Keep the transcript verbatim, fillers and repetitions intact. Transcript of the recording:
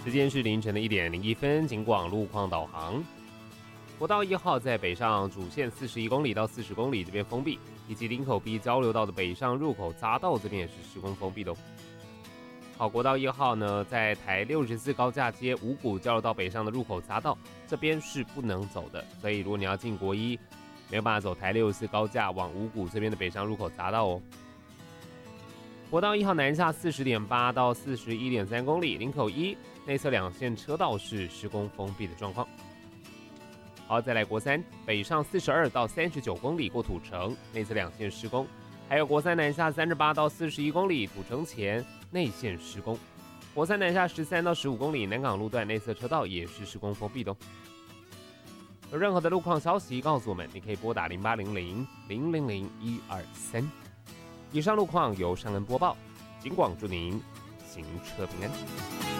时间是凌晨的一点零一分，警广路况导航。国道一号在北上主线四十一公里到四十公里这边封闭，以及林口 B 交流道的北上入口匝道这边也是施工封闭的。好，国道一号呢，在台六十四高架街五股交流道北上的入口匝道这边是不能走的，所以如果你要进国一，没有办法走台六十四高架往五股这边的北上入口匝道哦。国道一号南下四十点八到四十一点三公里，林口一内侧两线车道是施工封闭的状况。好，再来国三北上四十二到三十九公里过土城，内侧两线施工。还有国三南下三十八到四十一公里，土城前内线施工。国三南下十三到十五公里，南港路段内侧车道也是施工封闭的哦。有任何的路况消息告诉我们，你可以拨打零八零零零零零一二三。以上路况由尚恩播报，警广祝您行车平安。